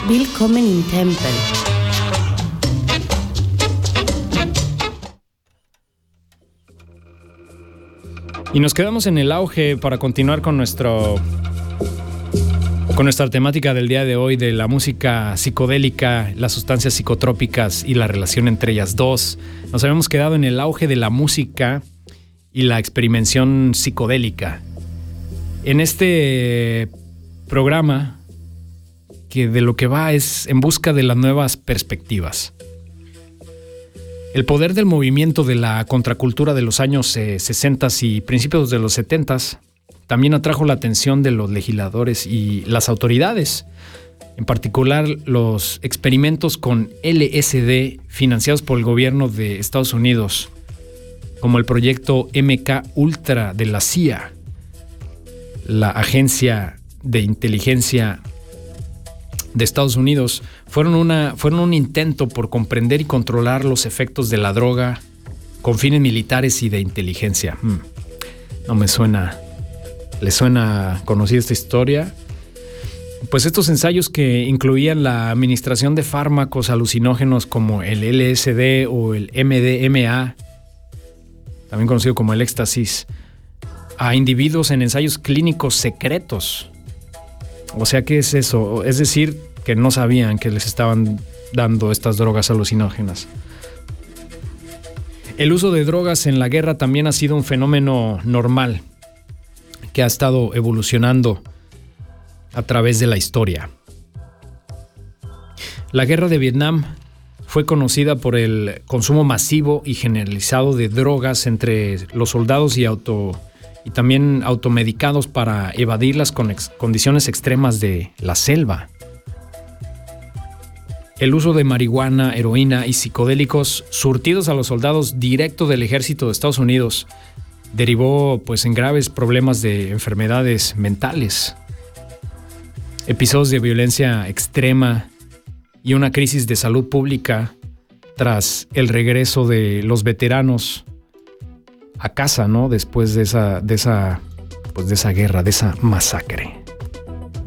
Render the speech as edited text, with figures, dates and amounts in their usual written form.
Willkommen im Tempel. Y nos quedamos en el auge para continuar con nuestra temática del día de hoy de la música psicodélica, las sustancias psicotrópicas y la relación entre ellas dos. Nos habíamos quedado en el auge de la música y la experimentación psicodélica. En este programa, que de lo que va es en busca de las nuevas perspectivas. El poder del movimiento de la contracultura de los años 60 y principios de los 70 también atrajo la atención de los legisladores y las autoridades, en particular los experimentos con LSD financiados por el gobierno de Estados Unidos, como el proyecto MK Ultra de la CIA, la Agencia de Inteligencia de Estados Unidos, fueron un intento por comprender y controlar los efectos de la droga con fines militares y de inteligencia. No me suena. ¿Les suena conocida esta historia? Pues estos ensayos, que incluían la administración de fármacos alucinógenos como el LSD o el MDMA, también conocido como el éxtasis, a individuos en ensayos clínicos secretos. O sea, ¿qué es eso? Es decir, que no sabían que les estaban dando estas drogas alucinógenas. El uso de drogas en la guerra también ha sido un fenómeno normal que ha estado evolucionando a través de la historia. La guerra de Vietnam fue conocida por el consumo masivo y generalizado de drogas entre los soldados y también automedicados para evadir las condiciones extremas de la selva. El uso de marihuana, heroína y psicodélicos surtidos a los soldados directo del ejército de Estados Unidos derivó pues en graves problemas de enfermedades mentales, episodios de violencia extrema y una crisis de salud pública tras el regreso de los veteranos a casa, ¿no? Después de esa guerra, de esa masacre.